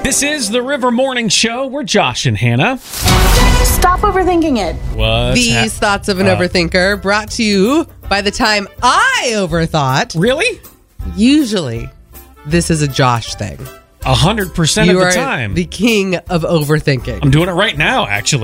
This is the River Morning Show. We're Josh and Hannah. Stop overthinking it. These thoughts of an overthinker brought to you by the time I overthought. Really? Usually, this is a Josh thing. 100% of the time. The king of overthinking. I'm doing it right now, actually.